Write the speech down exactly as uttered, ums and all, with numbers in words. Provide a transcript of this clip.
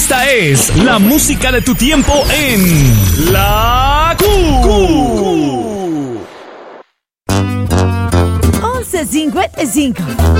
Esta es la música de tu tiempo en La Q. once cincuenta y cinco.